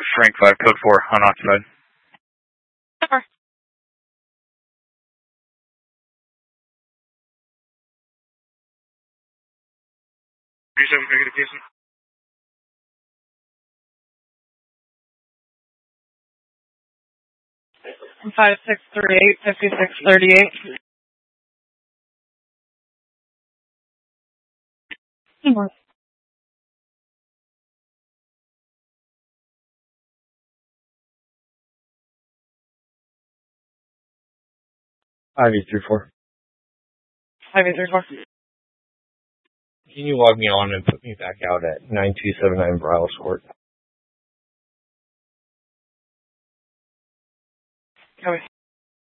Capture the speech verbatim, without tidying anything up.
Frank five, code four, unoccupied. Sure. three seven, negative, Jason. five six three eight, five six three eight. five eight three four. five eight three four. Can you log me on and put me back out at nine two seven nine Bryles Court? Okay.